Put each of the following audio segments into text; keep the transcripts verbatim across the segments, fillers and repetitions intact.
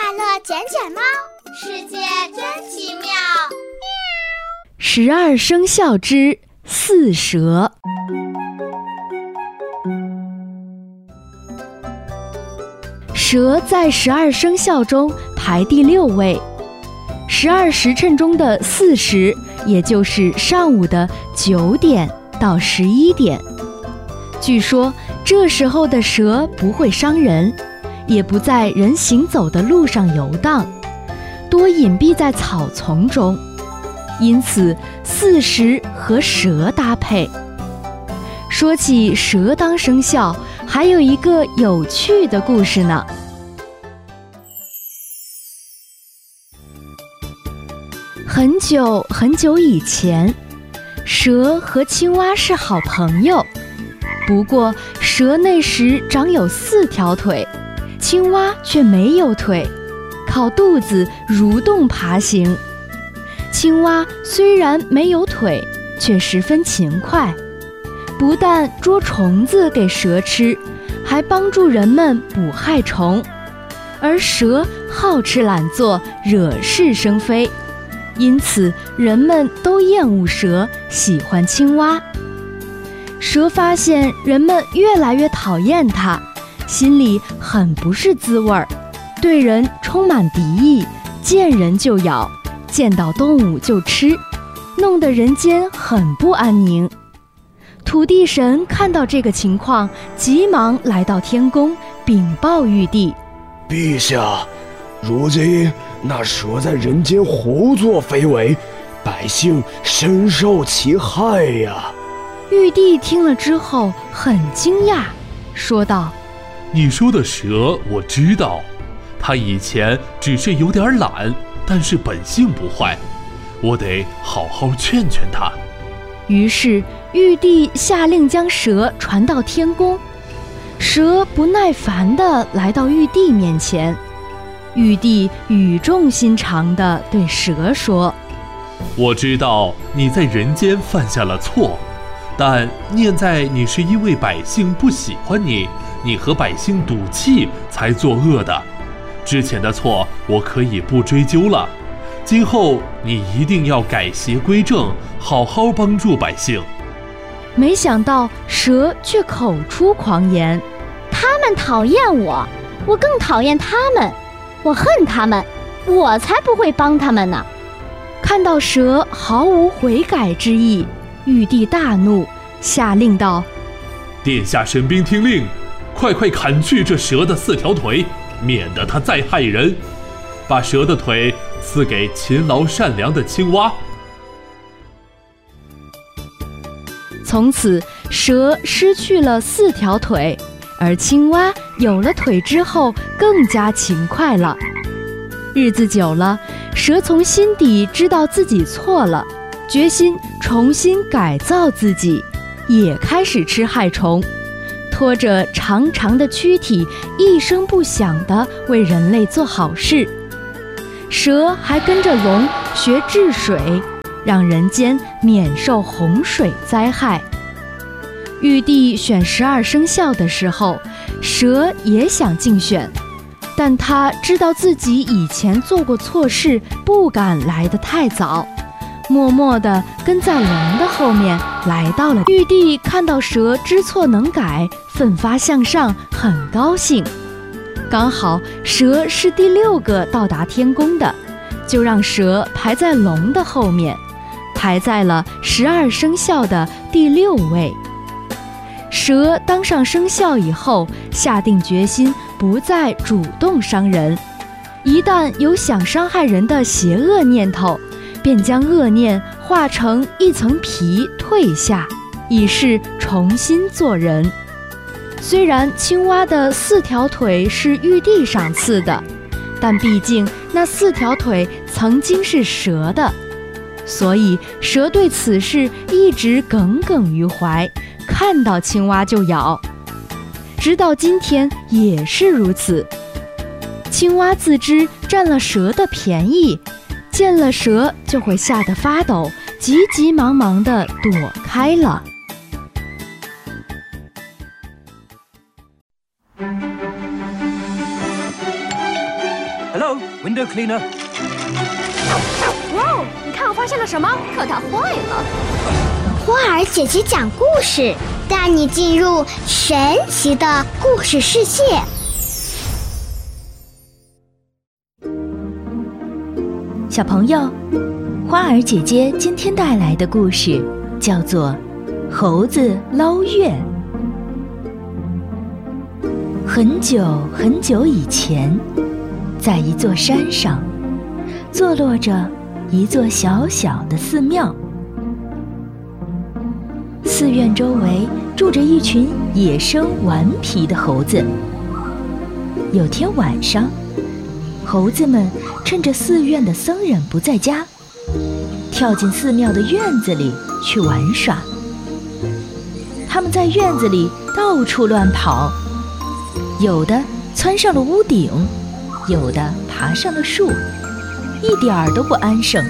乐捡捡猫，世界真奇妙。 十二生肖之四蛇。蛇在十二生肖中排第六位，十二时辰中的巳时，也就是上午的九点到十一点。据说这时候的蛇不会伤人，也不在人行走的路上游荡，多隐蔽在草丛中，因此巳时和蛇搭配。说起蛇当生肖，还有一个有趣的故事呢。很久很久以前，蛇和青蛙是好朋友，不过蛇那时长有四条腿，青蛙却没有腿，靠肚子蠕动爬行。青蛙虽然没有腿，却十分勤快，不但捉虫子给蛇吃，还帮助人们捕害虫。而蛇好吃懒做，惹是生非，因此人们都厌恶蛇，喜欢青蛙。蛇发现人们越来越讨厌它，心里很不是滋味儿，对人充满敌意，见人就咬，见到动物就吃，弄得人间很不安宁。土地神看到这个情况，急忙来到天宫禀报玉帝： 陛下，如今那蛇在人间胡作非为，百姓深受其害呀。 玉帝听了之后很惊讶，说道： 你说的蛇我知道，它以前只是有点懒，但是本性不坏，我得好好劝劝它。 于是玉帝下令将蛇传到天宫。蛇不耐烦地来到玉帝面前，玉帝语重心长地对蛇说： 我知道你在人间犯下了错，但念在你是因为百姓不喜欢你，你和百姓赌气才作恶的，之前的错我可以不追究了，今后你一定要改邪归正，好好帮助百姓。 没想到蛇却口出狂言： 他们讨厌我，我更讨厌他们，我恨他们，我才不会帮他们呢。 看到蛇毫无悔改之意，玉帝大怒，下令道： 殿下神兵听令，快快砍去这蛇的四条腿，免得它再害人，把蛇的腿赐给勤劳善良的青蛙。 从此蛇失去了四条腿，而青蛙有了腿之后更加勤快了。日子久了，蛇从心底知道自己错了，决心重新改造自己，也开始吃害虫，拖着长长的躯体，一声不响地为人类做好事。蛇还跟着龙学治水，让人间免受洪水灾害。玉帝选十二生肖的时候，蛇也想竞选，但他知道自己以前做过错事，不敢来得太早，默默地跟在龙的后面来到了。玉帝看到蛇知错能改，奋发向上，很高兴。刚好蛇是第六个到达天宫的，就让蛇排在龙的后面，排在了十二生肖的第六位。蛇当上生肖以后，下定决心不再主动伤人，一旦有想伤害人的邪恶念头，便将恶念化成一层皮退下，以示重新做人。虽然青蛙的四条腿是玉帝赏赐的，但毕竟那四条腿曾经是蛇的，所以蛇对此事一直耿耿于怀，看到青蛙就咬，直到今天也是如此。青蛙自知占了蛇的便宜，见了蛇就会吓得发抖，急急忙忙地躲开了。 Hello, window cleaner. 哇哦，你看我发现了什么？可它坏了。花儿姐姐讲故事，带你进入神奇的故事世界。 小朋友，花儿姐姐今天带来的故事叫做《猴子捞月》。很久很久以前，在一座山上，坐落着一座小小的寺庙。寺院周围住着一群野生顽皮的猴子。有天晚上，猴子们趁着寺院的僧人不在家，跳进寺庙的院子里去玩耍。他们在院子里到处乱跑，有的窜上了屋顶，有的爬上了树，一点儿都不安生。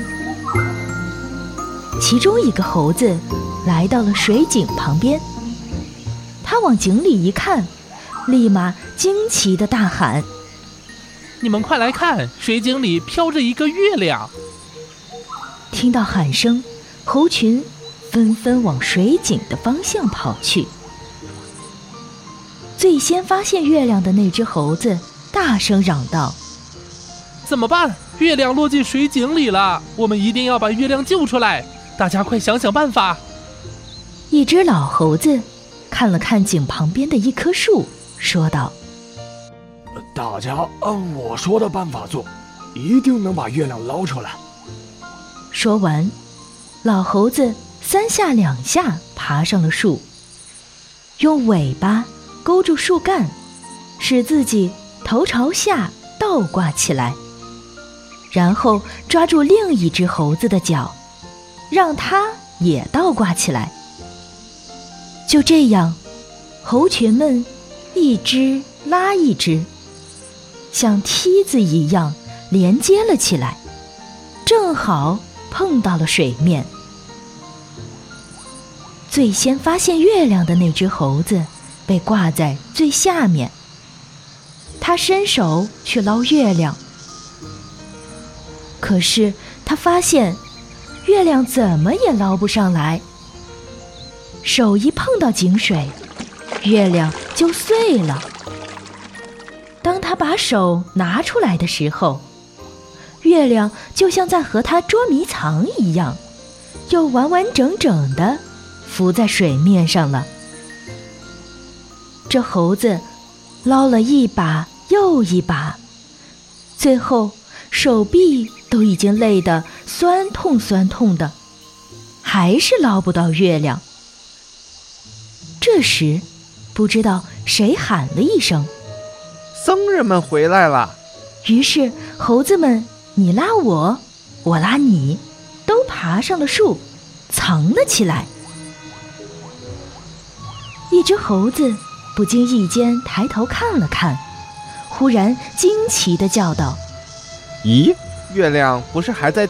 其中一个猴子来到了水井旁边，他往井里一看，立马惊奇地大喊： 你们快来看，水井里飘着一个月亮！ 听到喊声，猴群纷纷往水井的方向跑去。最先发现月亮的那只猴子大声嚷道： 怎么办？月亮落进水井里了，我们一定要把月亮救出来！大家快想想办法！ 一只老猴子看了看井旁边的一棵树，说道： 大家按我说的办法做，一定能把月亮捞出来。 说完，老猴子三下两下爬上了树，用尾巴勾住树干，使自己头朝下倒挂起来，然后抓住另一只猴子的脚，让它也倒挂起来。就这样，猴群们一只拉一只，像梯子一样连接了起来，正好碰到了水面。最先发现月亮的那只猴子被挂在最下面，他伸手去捞月亮，可是他发现月亮怎么也捞不上来，手一碰到井水，月亮就碎了。当他把手拿出来的时候，月亮就像在和他捉迷藏一样，又完完整整地浮在水面上了。这猴子捞了一把又一把，最后手臂都已经累得酸痛酸痛的，还是捞不到月亮。这时，不知道谁喊了一声： 僧人们回来了。 于是猴子们你拉我，我拉你，都爬上了树，藏了起来。一只猴子不经意间抬头看了看，忽然惊奇地叫道： 咦，月亮不是还在